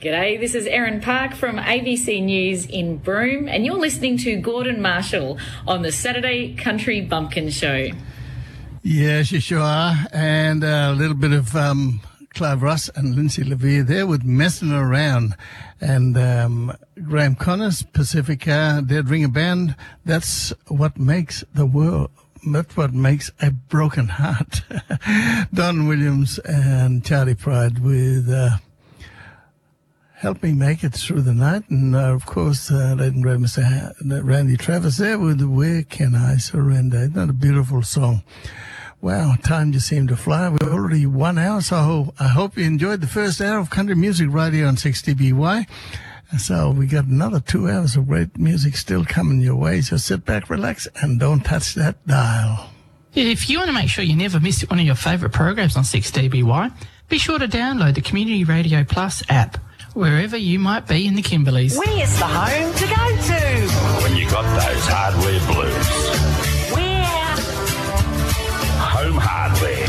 G'day, this is Erin Park from ABC News in Broome, and you're listening to Gordon Marshall on the Saturday Country Bumpkin Show. Yes, you sure are. And a little bit of Clive Ross and Lindsay Levere there with Messing Around. And Graham Connors, Pacifica, Dead Ringer Band. That's what makes the world. That's what makes a broken heart. Don Williams and Charlie Pride with Help Me Make It Through the Night. And, of course, late and great Mr. Randy Travis there with Where Can I Surrender? Isn't that a beautiful song? Wow, time just seemed to fly. We're already 1 hour, so I hope you enjoyed the first hour of country music right here on 6TBY. So we got another 2 hours of great music still coming your way. So sit back, relax, and don't touch that dial. If you want to make sure you never miss one of your favourite programs on 6TBY, be sure to download the Community Radio Plus app, wherever you might be in the Kimberleys. Where's the home to go to? When you got those hardware blues. Where? Home Hardware.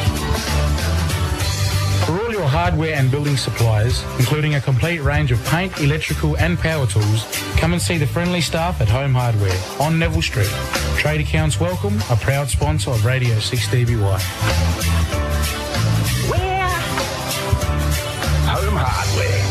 For all your hardware and building supplies, including a complete range of paint, electrical and power tools, come and see the friendly staff at Home Hardware on Neville Street. Trade accounts welcome, a proud sponsor of Radio 6DBY. Where? Home Hardware.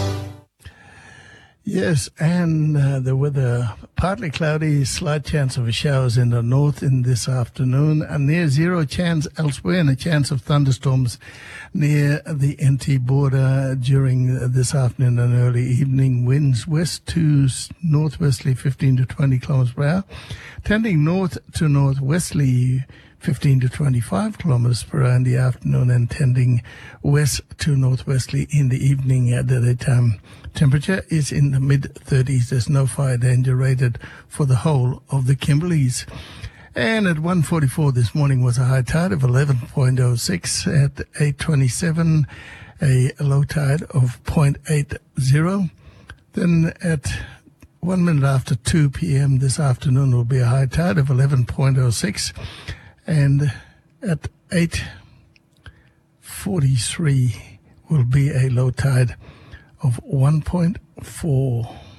Yes, and the weather, partly cloudy, slight chance of showers in the north in this afternoon, and near zero chance elsewhere, and a chance of thunderstorms near the NT border during this afternoon and early evening. Winds west to northwesterly 15 to 20 kilometers per hour, tending north to northwesterly 15 to 25 kilometers per hour in the afternoon, and tending west to northwesterly in the evening at the daytime. Temperature is in the mid-30s. There's no fire danger rated for the whole of the Kimberleys. And at 1:44 this morning was a high tide of 11.06. At 8:27, a low tide of 0.80. Then at 1 minute after 2 p.m. this afternoon will be a high tide of 11.06. And at 8:43 will be a low tide of 1.4.